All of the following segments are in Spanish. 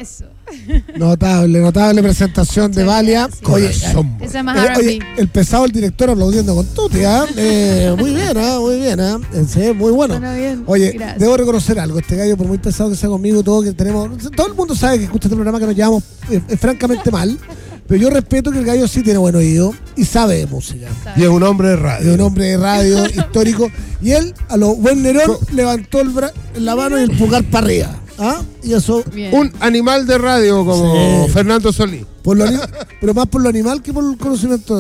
Eso. Notable presentación de Valia. Oye, esa es más R&B. el pesado, el director aplaudiendo con Tuti, muy bien, Sí, muy bueno. Bien. Oye, Gracias. debo reconocer algo, este gallo, por muy pesado que sea conmigo, todo el mundo sabe que escucha este programa que nos llevamos francamente mal, pero yo respeto que el gallo sí tiene buen oído y sabe de música. Y es un hombre de radio. Es un hombre de radio histórico. Y él, a lo buen Nerón, levantó la mano y el pulgar para arriba. Y eso. Bien. Un animal de radio como Fernando Solís. Pero más por lo animal que por el conocimiento.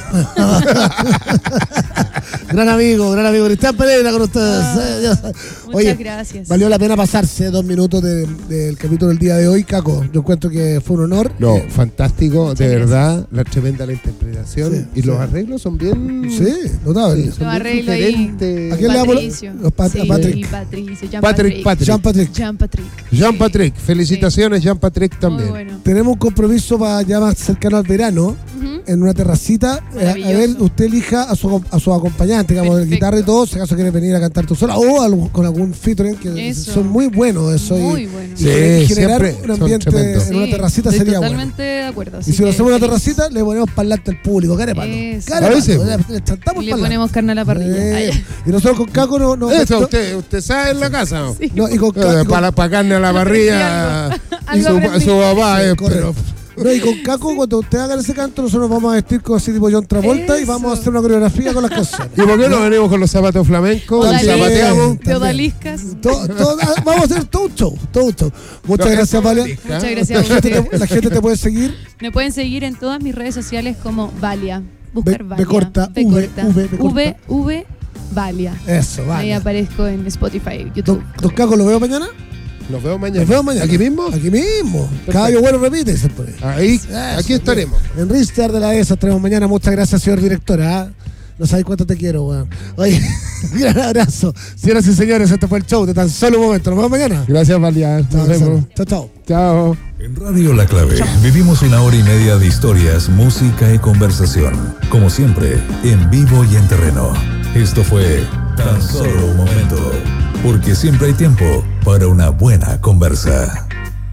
Gran amigo, Cristian Pereira con ustedes. Muchas gracias. Valió la pena pasarse 2 minutos del capítulo del día de hoy, Caco. Yo encuentro que fue un honor. No, fantástico, de verdad, gracias. tremenda la interpretación. Y los arreglos son bien... Sí, notables. Son Los bien arreglos ahí. diferentes. ¿A quién le damos? Patricio. A Patrick. Patrick. Jean-Patrick. Felicitaciones, Jean-Patrick también. Muy bueno. Tenemos un compromiso para ya más cercano al verano, en una terracita. A ver, usted elija a su acompañante, digamos, de guitarra y todo, si acaso quiere venir a cantar tú sola, o con algún featuring, que son muy buenos eso. Muy buenos. Y Sí, generar siempre un ambiente en una terracita estoy sería totalmente bueno. de acuerdo. Y si lo hacemos en una terracita, le ponemos parlante al público, carepalo. Eso. A veces. Le chantamos Y le ponemos carne a la parrilla. Y nosotros con Caco no Eso, usted sabe en la casa, ¿no? Sí. no, y con Caco, Para carne a la parrilla, Algo aprendí. su papá es, correcto. pero... No, y con Caco, cuando usted haga ese canto, nosotros nos vamos a vestir con así tipo John Travolta y Eso. vamos a hacer una coreografía con las canciones. ¿Y por qué no venimos con los zapatos flamencos? También. Zapateamos. De odaliscas. Vamos a hacer todo un show. Muchas gracias, Valia. Muchas gracias a ustedes. La gente te puede seguir. Me pueden seguir en todas mis redes sociales como Valia. Buscar B Valia. corta, B V, corta. V, B corta. V, Valia. Eso, Ahí vale. aparezco en Spotify, YouTube. Don Caco, ¿lo veo mañana? Nos vemos mañana. Nos vemos mañana. ¿Aquí mismo? Aquí mismo. Caballo bueno repite, dicen por ahí. Ahí, Eso, aquí estaremos. En Rister de la ESA tenemos mañana. Muchas gracias, señor director. No sabéis cuánto te quiero, weón. Oye, gran abrazo. Señoras y señores, este fue el show de Tan Solo Un Momento. Nos vemos mañana. Gracias, Valia. Nos vemos. Chao. Chao. En Radio La Clave vivimos 1 hora y media de historias, música y conversación. Como siempre, en vivo y en terreno. Esto fue Tan Solo Un Momento. Porque siempre hay tiempo para una buena conversa.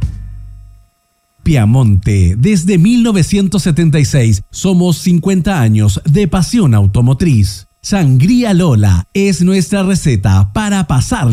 Piamonte, desde 1976 somos 50 años de pasión automotriz. Sangría Lola es nuestra receta para pasar